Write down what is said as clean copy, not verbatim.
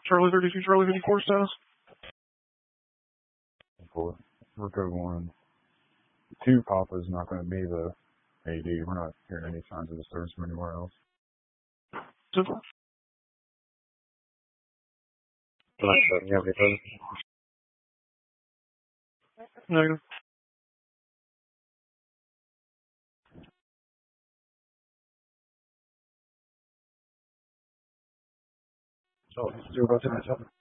Charlie 32, Charlie 54 status. For code 1. 2 Papa is not going to be the AD. We're not hearing any signs of disturbance from anywhere else. Simple. You have anything? Negative. So, let's do about 10 minutes.